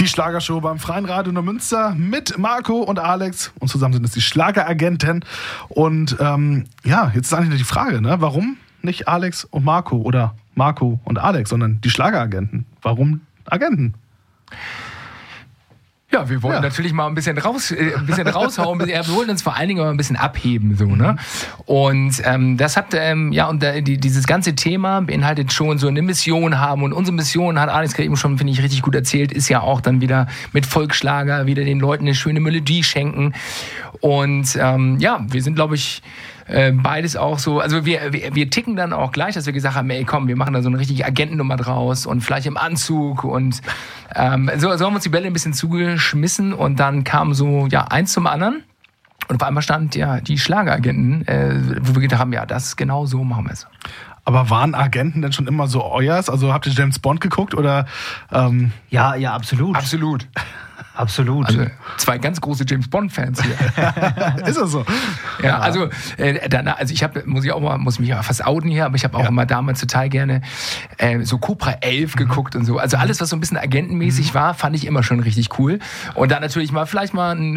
Schlagershow beim Freien Radio Neumünster mit Marco und Alex. Und zusammen sind es die Schlageragenten. Und jetzt ist eigentlich die Frage, ne? Warum nicht Alex und Marco oder Marco und Alex, sondern die Schlageragenten? Warum Agenten? Ja, wir wollen natürlich mal ein bisschen raushauen. Wir wollen uns vor allen Dingen mal ein bisschen abheben, so, ne? Und das hat, dieses ganze Thema beinhaltet schon so eine Mission haben. Und unsere Mission hat Alex gerade eben schon, finde ich, richtig gut erzählt, ist ja auch dann wieder mit Volksschlager wieder den Leuten eine schöne Melodie schenken. Und wir sind, glaube ich, beides auch so, also wir ticken dann auch gleich, dass wir gesagt haben, ey komm, wir machen da so eine richtige Agentennummer draus und vielleicht im Anzug und so haben wir uns die Bälle ein bisschen zugeschmissen und dann kam so eins zum anderen und auf einmal stand die Schlageragenten, wo wir gedacht haben, das genau so machen wir es. Aber waren Agenten denn schon immer so euers? Also habt ihr James Bond geguckt oder? Ja, absolut. Absolut. Also 2 ganz große James-Bond-Fans hier. Ist das so? Ja, also ich habe, muss mich ja fast outen hier, aber ich habe auch immer damals total gerne so Cobra 11 geguckt und so. Also alles, was so ein bisschen agentenmäßig war, fand ich immer schon richtig cool. Und dann natürlich vielleicht mal ein